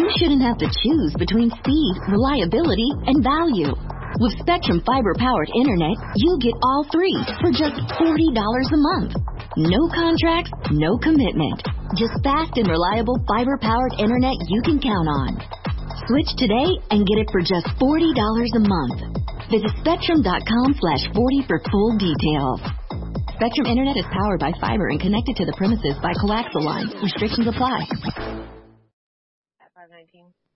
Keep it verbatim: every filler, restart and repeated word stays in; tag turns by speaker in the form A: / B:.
A: shouldn't have to choose between speed, reliability, and value. With Spectrum fiber-powered internet, you get all three for just forty dollars a month. No contracts, no commitment. Just fast and reliable fiber-powered internet you can count on. Switch today and get it for just forty dollars a month. Visit spectrum.com slash 40 for full details. Spectrum Internet is powered by fiber and connected to the premises by coaxial lines. Restrictions apply.
B: At five nineteen.